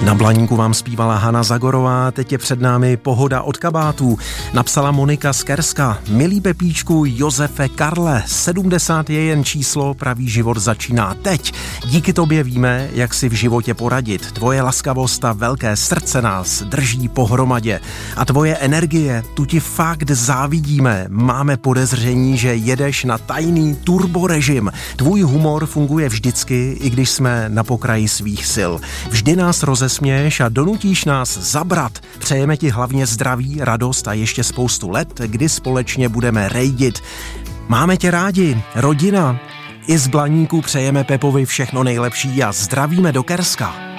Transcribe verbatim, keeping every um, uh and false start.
Na Blaníku vám zpívala Hana Zagorová, teď je před námi Pohoda od kabátů. Napsala Monika z Kerska. Milý Pepíčku, Josefe, Karle, sedmdesát je jen číslo, pravý život začíná teď. Díky tobě víme, jak si v životě poradit. Tvoje laskavost a velké srdce nás drží pohromadě. A tvoje energie, tu ti fakt závidíme. Máme podezření, že jedeš na tajný turborežim. Tvůj humor funguje vždycky, i když jsme na pokraji svých sil. Vždy nás rozesměješ a donutíš nás zabrat. Přejeme ti hlavně zdraví, radost a ještě spoustu let, kdy společně budeme rejdit. Máme tě rádi, rodina. I z Blaníku přejeme Pepovi všechno nejlepší a zdravíme do Kerska.